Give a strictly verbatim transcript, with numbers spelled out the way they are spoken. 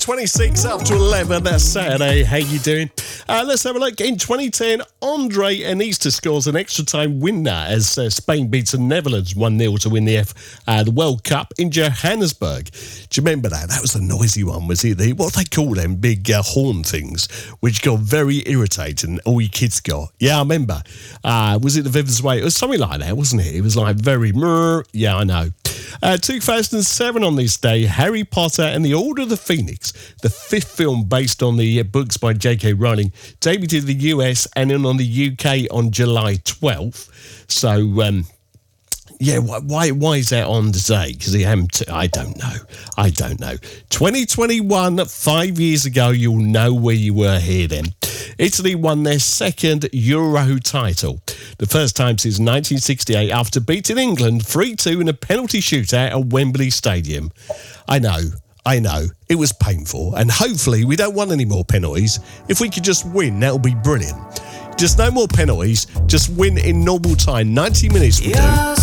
twenty-six up to eleven. That's Saturday. How you doing? Uh, let's have a look. In twenty ten, Andre Iniesta scores an extra time winner as uh, Spain beats the Netherlands one nil to win the F uh, the World Cup in Johannesburg. Do you remember that? That was the noisy one, was it? The, what they call them big uh, horn things, which got very irritating. All you kids got. Yeah, I remember. Uh, was it the Vivens Way? It was something like that, wasn't it? It was like very. Yeah, I know. Uh, two thousand seven on this day, Harry Potter and the Order of the Phoenix, the fifth film based on the books by J K Rowling, debuted in the U S and then on the U K on July twelfth. So, um, yeah, why why is that on today? Because he haven't. I don't know. I don't know. twenty twenty-one, five years ago, you'll know where you were here then. Italy won their second Euro title, the first time since nineteen sixty-eight, after beating England three two in a penalty shootout at Wembley Stadium. I know, I know, it was painful, and hopefully we don't want any more penalties. If we could just win, that would be brilliant. Just no more penalties, just win in normal time, ninety minutes would do.